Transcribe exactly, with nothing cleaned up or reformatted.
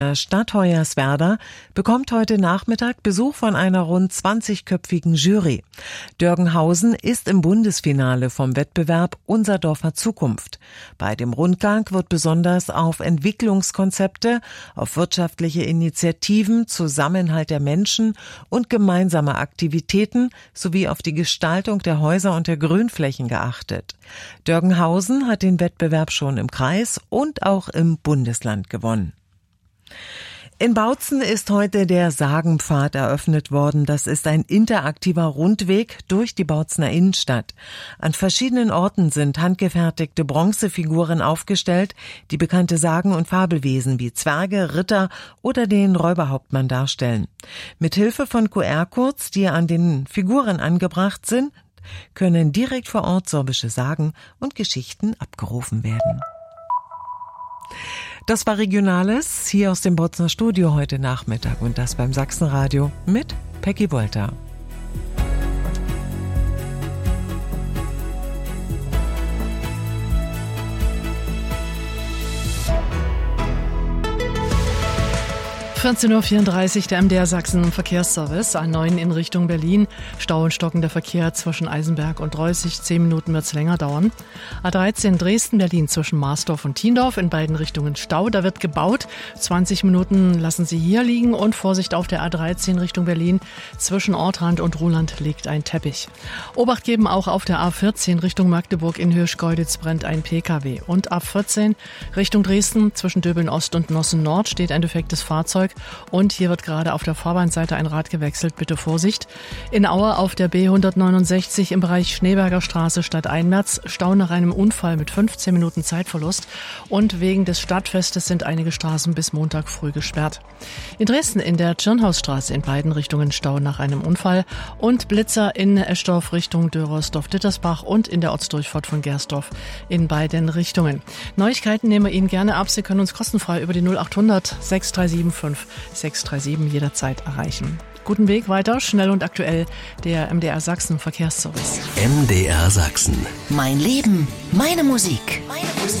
Stadt Hoyerswerda bekommt heute Nachmittag Besuch von einer rund zwanzigköpfigen Jury. Dörgenhausen ist im Bundesfinale vom Wettbewerb Unser Dorf hat Zukunft. Bei dem Rundgang wird besonders auf Entwicklungskonzepte, auf wirtschaftliche Initiativen, Zusammenhalt der Menschen und gemeinsame Aktivitäten sowie auf die Gestaltung der Häuser und der Grünflächen geachtet. Dörgenhausen hat den Wettbewerb schon im Kreis und auch im Bundesland gewonnen. In Bautzen ist heute der Sagenpfad eröffnet worden. Das ist ein interaktiver Rundweg durch die Bautzener Innenstadt. An verschiedenen Orten sind handgefertigte Bronzefiguren aufgestellt, die bekannte Sagen- und Fabelwesen wie Zwerge, Ritter oder den Räuberhauptmann darstellen. Mit Hilfe von Q R-Codes, die an den Figuren angebracht sind, können direkt vor Ort sorbische Sagen und Geschichten abgerufen werden. Das war Regionales hier aus dem Bautzener Studio heute Nachmittag und das beim Sachsenradio mit Peggy Wolter. vierzehn Uhr vierunddreißig, der M D R Sachsen Verkehrsservice, A neun in Richtung Berlin. Stau und stockender Verkehr zwischen Eisenberg und Reußig. Zehn Minuten wird es länger dauern. A dreizehn Dresden-Berlin zwischen Marsdorf und Thiendorf. In beiden Richtungen Stau. Da wird gebaut. zwanzig Minuten lassen Sie hier liegen. Und Vorsicht auf der A dreizehn Richtung Berlin. Zwischen Ortrand und Ruhland liegt ein Teppich. Obacht geben auch auf der A vierzehn Richtung Magdeburg. In Hirschgeuditz brennt ein P K W. Und A vierzehn Richtung Dresden zwischen Döbeln Ost und Nossen Nord steht ein defektes Fahrzeug. Und hier wird gerade auf der Fahrbahnseite ein Rad gewechselt. Bitte Vorsicht. In Aue auf der B hundertneunundsechzig im Bereich Schneeberger Straße Stadt Einmerz. Stau nach einem Unfall mit fünfzehn Minuten Zeitverlust. Und wegen des Stadtfestes sind einige Straßen bis Montag früh gesperrt. In Dresden in der Tschirnhausstraße in beiden Richtungen Stau nach einem Unfall. Und Blitzer in Eschdorf Richtung Dörersdorf-Dittersbach und in der Ortsdurchfahrt von Gersdorf in beiden Richtungen. Neuigkeiten nehmen wir Ihnen gerne ab. Sie können uns kostenfrei über die null acht hundert sechs drei sieben fünf sechs drei sieben jederzeit erreichen. Guten Weg weiter, schnell und aktuell, der M D R Sachsen Verkehrsservice. M D R Sachsen. Mein Leben, meine Musik. Meine Musik.